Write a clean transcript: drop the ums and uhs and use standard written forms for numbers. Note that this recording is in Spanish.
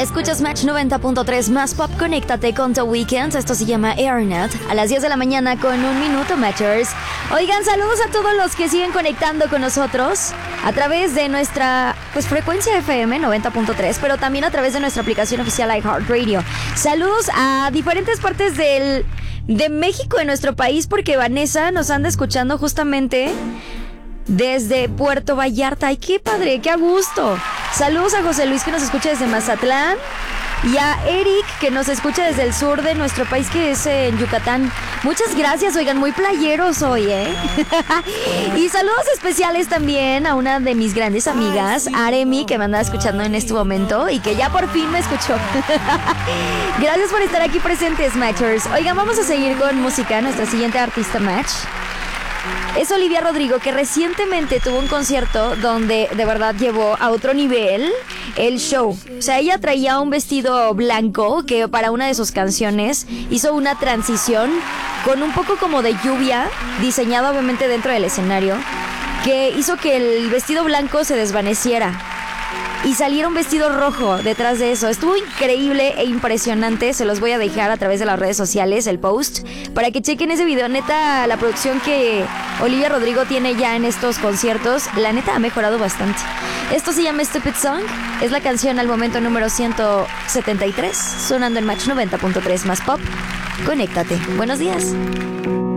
Escuchas Match 90.3 más pop, conéctate con The Weeknd. Esto se llama Airnet. A las 10 de la mañana con 1 minuto, Matchers. Oigan, saludos a todos los que siguen conectando con nosotros a través de nuestra frecuencia FM 90.3, pero también a través de nuestra aplicación oficial iHeartRadio. Saludos a diferentes partes de México, en nuestro país, porque Vanessa nos anda escuchando justamente desde Puerto Vallarta. ¡Ay, qué padre! ¡Qué a gusto! Saludos a José Luis, que nos escucha desde Mazatlán, y a Eric, que nos escucha desde el sur de nuestro país, que es en Yucatán. Muchas gracias, oigan, muy playeros hoy, ¿eh? Y saludos especiales también a una de mis grandes amigas, Aremi, que me anda escuchando en este momento y que ya por fin me escuchó. Gracias por estar aquí presentes, Matchers. Oigan, vamos a seguir con música. Nuestra siguiente artista Match es Olivia Rodrigo, que recientemente tuvo un concierto donde de verdad llevó a otro nivel el show. O sea, ella traía un vestido blanco que para una de sus canciones hizo una transición con un poco como de lluvia, diseñado obviamente dentro del escenario, que hizo que el vestido blanco se desvaneciera y saliera un vestido rojo detrás de eso. Estuvo increíble e impresionante. Se los voy a dejar a través de las redes sociales, el post, para que chequen ese video. Neta, la producción que Olivia Rodrigo tiene ya en estos conciertos, la neta ha mejorado bastante. Esto se llama Stupid Song. Es la canción al momento número 173, sonando en Match 90.3 más pop. Conéctate. Buenos días.